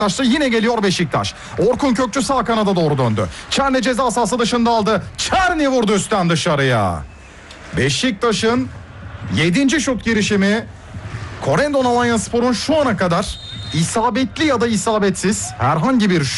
Beşiktaş'ta yine geliyor Beşiktaş. Orkun Kökçü sağ kanada doğru döndü. Çerni ceza sahası dışında aldı. Çerni vurdu üstten dışarıya. Beşiktaş'ın 7. şut girişimi Corendon Alanyaspor'un şu ana kadar isabetli ya da isabetsiz herhangi bir